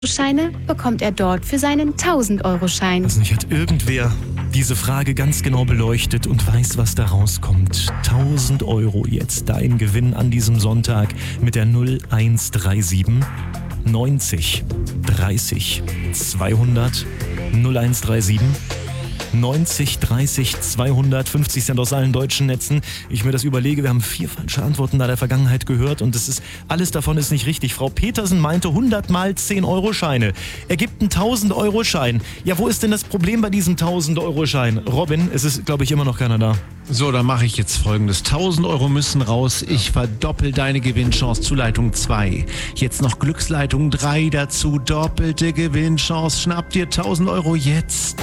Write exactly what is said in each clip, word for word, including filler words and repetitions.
Scheine bekommt er dort für seinen tausend-Euro-Schein. Also nicht, hat irgendwer diese Frage ganz genau beleuchtet und weiß, was da rauskommt. tausend Euro jetzt dein Gewinn an diesem Sonntag mit der null eins drei sieben neunzig dreißig zweihundert null eins drei sieben neunzig dreißig zweihundert, fünfzig Cent aus allen deutschen Netzen. Ich mir das überlege, wir haben vier falsche Antworten da der Vergangenheit gehört und das ist, alles davon ist nicht richtig. Frau Petersen meinte hundert mal zehn-Euro-Scheine. Er gibt einen tausend-Euro-Schein. Ja, wo ist denn das Problem bei diesem tausend-Euro-Schein? Robin, es ist, glaube ich, immer noch keiner da. So, dann mache ich jetzt Folgendes. tausend Euro müssen raus. Ich verdoppel deine Gewinnchance zu Leitung zwei. Jetzt noch Glücksleitung drei dazu. Doppelte Gewinnchance. Schnapp dir tausend Euro jetzt.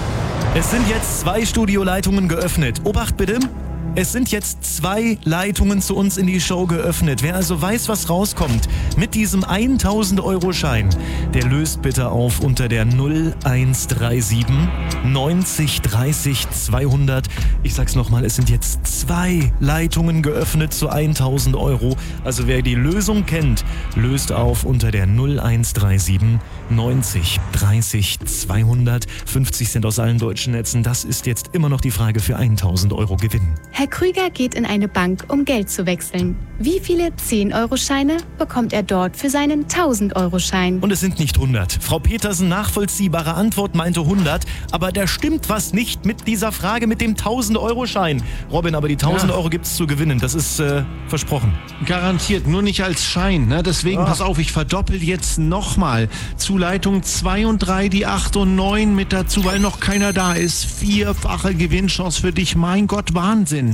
Es sind jetzt zwei Studioleitungen geöffnet. Obacht bitte, es sind jetzt zwei Leitungen zu uns in die Show geöffnet. Wer also weiß, was rauskommt mit diesem tausend-Euro-Schein, der löst bitte auf unter der null eins drei sieben neunzig dreißig zweihundert. Ich sag's nochmal, es sind jetzt zwei Leitungen geöffnet zu tausend Euro. Also wer die Lösung kennt, löst auf unter der null eins drei sieben neunzig dreißig zweihundert. fünfzig Cent aus allen deutschen Netzen. Das ist jetzt immer noch die Frage für tausend Euro Gewinn. Herr Krüger geht in eine Bank, um Geld zu wechseln. Wie viele zehn-Euro-Scheine bekommt er dort für seinen tausend-Euro-Schein? Und es sind nicht hundert. Frau Petersen, nachvollziehbare Antwort, meinte hundert. Aber da stimmt was nicht mit dieser Frage mit dem tausend-Euro-Schein. Robin, aber die tausend Ja. Euro gibt's zu gewinnen. Das ist äh, versprochen. Garantiert, nur nicht als Schein. Ne? Deswegen, Ah. pass auf, ich verdoppel jetzt nochmal. Zu Leitung zwei und drei, die acht und neun mit dazu, weil noch keiner da ist. Vierfache Gewinnchance für dich. Mein Gott, Wahnsinn.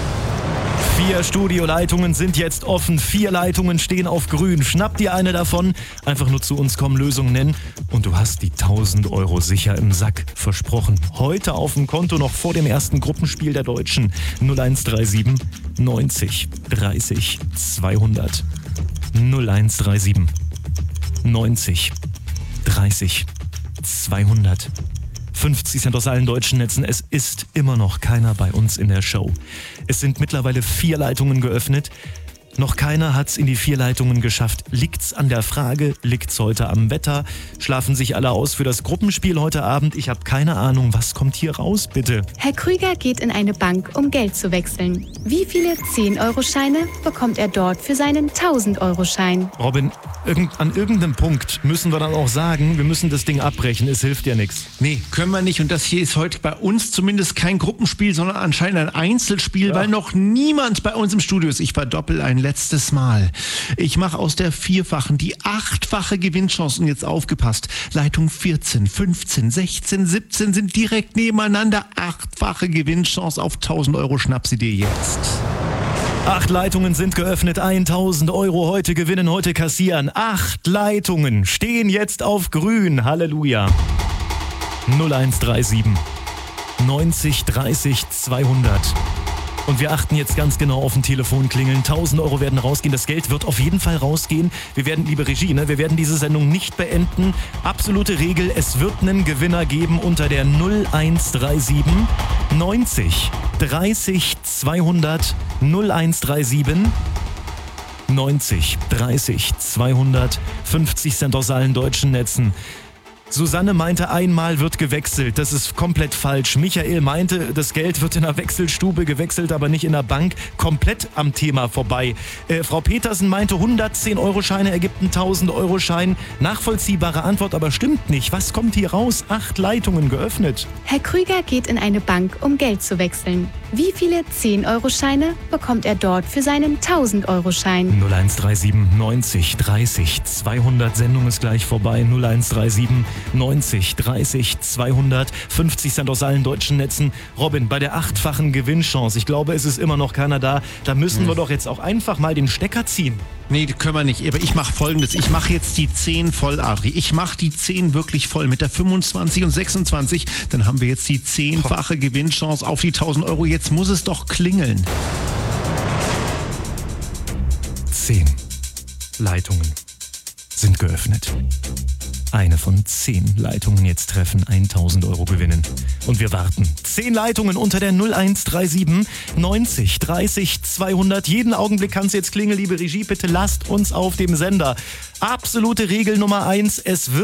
Vier Studioleitungen sind jetzt offen. Vier Leitungen stehen auf grün. Schnapp dir eine davon. Einfach nur zu uns kommen, Lösung nennen. Und du hast die tausend Euro sicher im Sack. Versprochen. Heute auf dem Konto noch vor dem ersten Gruppenspiel der Deutschen. null eins drei sieben neunzig dreißig zweihundert. null eins drei sieben neunzig dreißig zweihundert. fünfzig Cent aus allen deutschen Netzen. Es ist immer noch keiner bei uns in der Show. Es sind mittlerweile vier Leitungen geöffnet. Noch keiner hat's in die vier Leitungen geschafft. Liegt's an der Frage? Liegt's heute am Wetter? Schlafen sich alle aus für das Gruppenspiel heute Abend? Ich habe keine Ahnung. Was kommt hier raus, bitte? Herr Krüger geht in eine Bank, um Geld zu wechseln. Wie viele zehn-Euro-Scheine bekommt er dort für seinen tausend-Euro-Schein? Robin, irgend, an irgendeinem Punkt müssen wir dann auch sagen, wir müssen das Ding abbrechen. Es hilft ja nichts. Nee, können wir nicht. Und das hier ist heute bei uns zumindest kein Gruppenspiel, sondern anscheinend ein Einzelspiel, Ja. weil noch niemand bei uns im Studio ist. Ich verdoppel ein letztes Mal. Ich mache aus der vierfachen die achtfache Gewinnchance. Und jetzt aufgepasst. Leitung vierzehn, fünfzehn, sechzehn, siebzehn sind direkt nebeneinander. Achtfache Gewinnchance auf tausend Euro. Schnapp sie dir jetzt. Acht Leitungen sind geöffnet, tausend Euro heute gewinnen, heute kassieren. Acht Leitungen stehen jetzt auf grün. Halleluja. null eins drei sieben neunzig dreißig zweihundert. Und wir achten jetzt ganz genau auf den Telefonklingeln. tausend Euro werden rausgehen. Das Geld wird auf jeden Fall rausgehen. Wir werden, liebe Regie, ne, wir werden diese Sendung nicht beenden. Absolute Regel, es wird einen Gewinner geben unter der null eins drei sieben neunzig dreißig zweihundert. null eins drei sieben neunzig dreißig zweihundert. fünfzig Cent aus allen deutschen Netzen. Susanne meinte, einmal wird gewechselt. Das ist komplett falsch. Michael meinte, das Geld wird in der Wechselstube gewechselt, aber nicht in der Bank. Komplett am Thema vorbei. Äh, Frau Petersen meinte, hundertzehn-Euro-Scheine ergibt einen tausend-Euro-Schein. Nachvollziehbare Antwort, aber stimmt nicht. Was kommt hier raus? Acht Leitungen geöffnet. Herr Krüger geht in eine Bank, um Geld zu wechseln. Wie viele zehn-Euro-Scheine bekommt er dort für seinen tausend-Euro-Schein? null eins drei sieben neunzig dreißig zweihundert. Sendung ist gleich vorbei. null eins drei sieben neunzig dreißig zweihundert. fünfzig Cent aus allen deutschen Netzen. Robin, bei der achtfachen Gewinnchance, ich glaube, es ist immer noch keiner da. Da müssen hm. wir doch jetzt auch einfach mal den Stecker ziehen. Nee, das können wir nicht. Aber ich mache Folgendes. Ich mache jetzt die zehn voll, Adri. Ich mache die zehn wirklich voll mit der fünfundzwanzig und sechsundzwanzig. Dann haben wir jetzt die zehnfache Gewinnchance auf die tausend Euro. Jetzt muss es doch klingeln. Zehn Leitungen sind geöffnet. eine von zehn Leitungen jetzt treffen, tausend Euro gewinnen. Und wir warten. zehn Leitungen unter der null eins drei sieben neunzig dreißig zweihundert. Jeden Augenblick kann es jetzt klingeln, liebe Regie. Bitte lasst uns auf dem Sender. Absolute Regel Nummer eins. Es wird